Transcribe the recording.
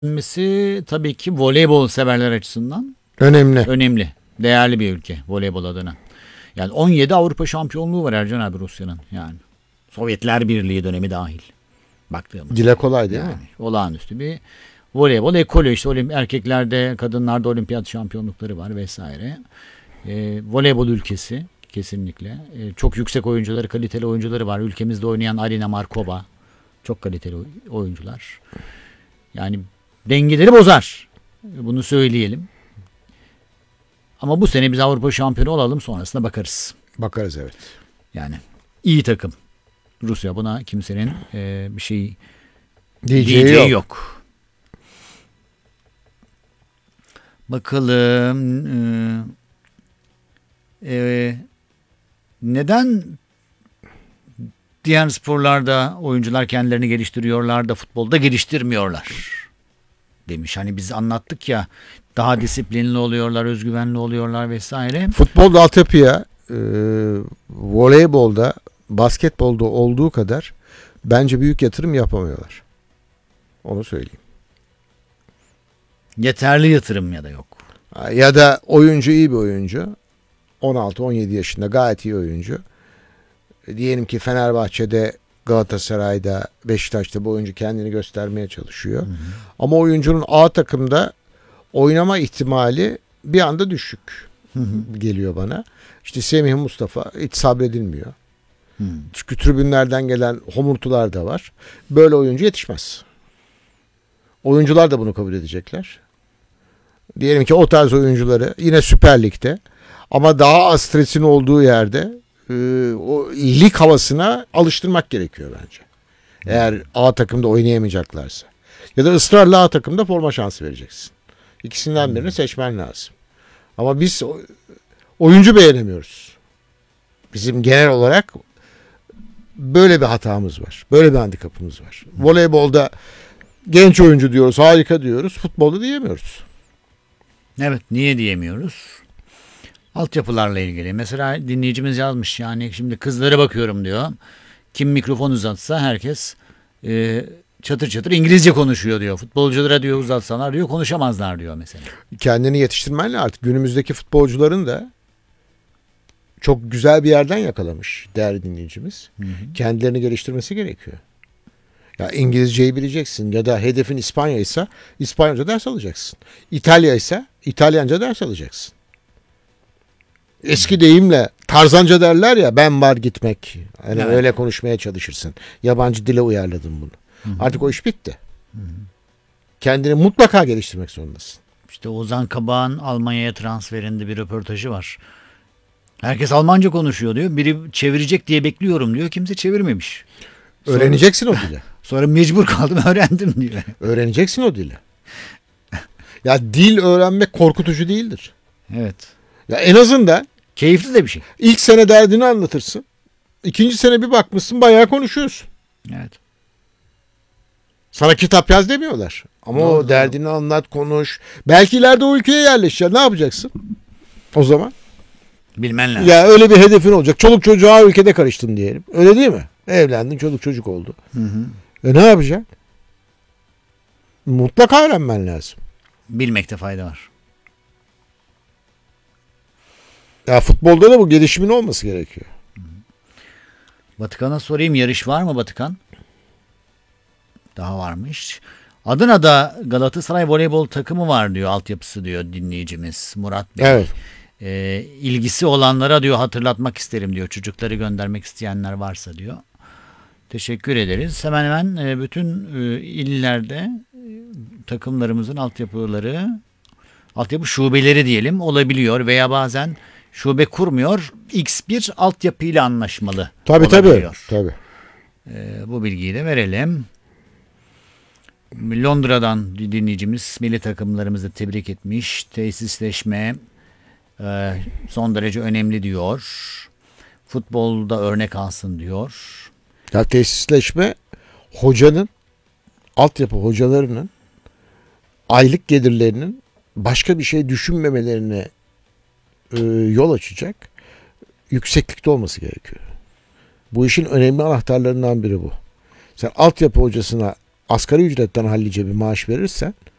Mesi tabii ki voleybol severler açısından Önemli. önemli. Değerli bir ülke voleybol adına. Yani 17 Avrupa şampiyonluğu var Ercan abi Rusya'nın yani. Sovyetler Birliği dönemi dahil. Baktığımız Dile kolay değil yani mi? olağanüstü bir voleybol ekolü işte erkeklerde kadınlarda olimpiyat şampiyonlukları var vesaire. Voleybol ülkesi kesinlikle. Çok yüksek oyuncuları, kaliteli oyuncuları var. Ülkemizde oynayan Arina Markova çok kaliteli oyuncular. Yani dengeleri bozar. Bunu söyleyelim. Ama bu sene biz Avrupa şampiyonu olalım, sonrasında bakarız. Bakarız, evet. Yani iyi takım. Rusya, buna kimsenin bir şey Diyeceği diyeceği yok. yok. Bakalım neden diğer sporlarda oyuncular kendilerini geliştiriyorlar da futbolda geliştirmiyorlar demiş. Hani biz anlattık ya, daha disiplinli oluyorlar, özgüvenli oluyorlar vesaire. Futbolda altyapıya, voleybolda, basketbolda olduğu kadar bence büyük yatırım yapamıyorlar. Onu söyleyeyim. Yeterli yatırım ya da yok. Ya da oyuncu iyi bir oyuncu. 16-17 yaşında gayet iyi oyuncu. Diyelim ki Fenerbahçe'de, Galatasaray'da, Beşiktaş'ta bu oyuncu kendini göstermeye çalışıyor. Hı hı. Ama oyuncunun A takımda oynama ihtimali bir anda düşük geliyor bana. İşte Semih Mustafa hiç sabredilmiyor. Çünkü tribünlerden gelen homurtular da var. Böyle oyuncu yetişmez. Oyuncular da bunu kabul edecekler. Diyelim ki o tarz oyuncuları yine Süper Lig'de ama daha az stresin olduğu yerde o lig havasına alıştırmak gerekiyor bence. Eğer A takımda oynayamayacaklarsa. Ya da ısrarla A takımda forma şansı vereceksin. İkisinden birini seçmen lazım. Ama biz oyuncu beğenemiyoruz. Bizim genel olarak böyle bir hatamız var. Böyle bir handikapımız var. Voleybolda genç oyuncu diyoruz, harika diyoruz. Futbolda diyemiyoruz. Evet, niye diyemiyoruz? Altyapılarla ilgili. Mesela dinleyicimiz yazmış, yani şimdi kızlara bakıyorum diyor. Kim mikrofon uzatsa herkes çatır çatır İngilizce konuşuyor diyor. Futbolculara diyor uzatsalar diyor konuşamazlar diyor mesela. Kendini yetiştirmenle artık günümüzdeki futbolcuların da çok güzel bir yerden yakalamış değerli dinleyicimiz. Hı hı. Kendilerini geliştirmesi gerekiyor. Ya İngilizceyi bileceksin ya da hedefin İspanya ise İspanyolca ders alacaksın. İtalya ise İtalyanca ders alacaksın. Eski deyimle tarzanca derler ya, ben var gitmek. Hani evet, öyle konuşmaya çalışırsın. Yabancı dile uyarladım bunu. Hı-hı. Artık o iş bitti. Hı-hı. Kendini mutlaka geliştirmek zorundasın. İşte Ozan Kabak'ın Almanya'ya transferinde bir röportajı var. Herkes Almanca konuşuyor diyor. Biri çevirecek diye bekliyorum diyor. Kimse çevirmemiş. Öğreneceksin o dili. Sonra mecbur kaldım, öğrendim diyor. Öğreneceksin o dili. Ya dil öğrenmek korkutucu değildir. Evet. Ya en azından keyifli de bir şey. İlk sene derdini anlatırsın. İkinci sene bir bakmışsın bayağı konuşuyorsun. Evet. Sana kitap yaz demiyorlar. Ama doğru, o derdini anlat, konuş. Belki ileride o ülkeye yerleşeceksin. Ne yapacaksın o zaman? Bilmen lazım. Ya öyle bir hedefin olacak. Çoluk çocuğa ülkede karıştın diyelim. Öyle değil mi? Evlendin, çoluk çocuk oldu. Hı. Ne yapacaksın? Mutlaka öğrenmen lazım. Bilmekte fayda var. Ya futbolda da bu gelişimin olması gerekiyor. Batıkan'a sorayım, yarış var mı Batıkan? Daha varmış. Adana'da Galatasaray voleybol takımı var diyor, altyapısı diyor dinleyicimiz Murat Bey. Evet. İlgisi olanlara diyor hatırlatmak isterim diyor. Çocukları göndermek isteyenler varsa diyor. Teşekkür ederiz. Hemen hemen bütün illerde takımlarımızın altyapı şubeleri diyelim olabiliyor veya bazen şube kurmuyor. X bir altyapıyla anlaşmalı. Tabii. Bu bilgiyi de verelim. Londra'dan dinleyicimiz milli takımlarımızı tebrik etmiş. Tesisleşme son derece önemli diyor. Futbolda örnek alsın diyor. Ya tesisleşme hocanın, altyapı hocalarının aylık gelirlerinin başka bir şey düşünmemelerine yol açacak yükseklikte olması gerekiyor. Bu işin önemli anahtarlarından biri bu. Sen altyapı hocasına asgari ücretten hallice bir maaş verirsen